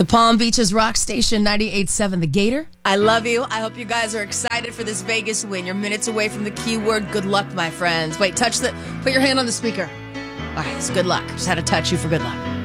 The Palm Beaches Rock Station 98.7 The Gator. I love you. I hope you guys are excited for this Vegas win. You're minutes away from the keyword. Good luck, my friends. Wait, put your hand on the speaker. All right, it's good luck. Just had to touch you for good luck.